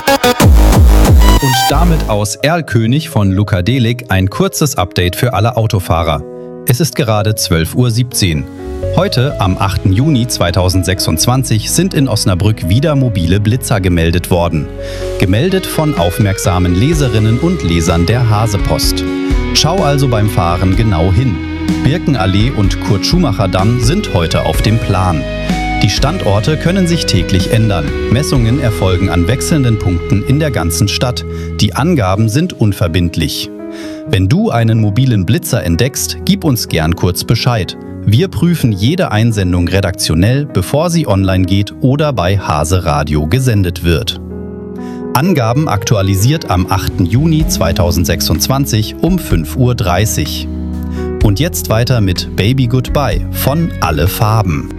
Und damit aus Erlkönig von Luca Delig ein kurzes Update für alle Autofahrer. Es ist gerade 12:17 Uhr. Heute, am 8. Juni 2026, sind in Osnabrück wieder mobile Blitzer gemeldet worden. Gemeldet von aufmerksamen Leserinnen und Lesern der Hasepost. Schau also beim Fahren genau hin. Birkenallee und Kurt-Schumacher-Damm sind heute auf dem Plan. Die Standorte können sich täglich ändern. Messungen erfolgen an wechselnden Punkten in der ganzen Stadt. Die Angaben sind unverbindlich. Wenn du einen mobilen Blitzer entdeckst, gib uns gern kurz Bescheid. Wir prüfen jede Einsendung redaktionell, bevor sie online geht oder bei Hase Radio gesendet wird. Angaben aktualisiert am 8. Juni 2026 um 5:30 Uhr. Und jetzt weiter mit Baby Goodbye von Alle Farben.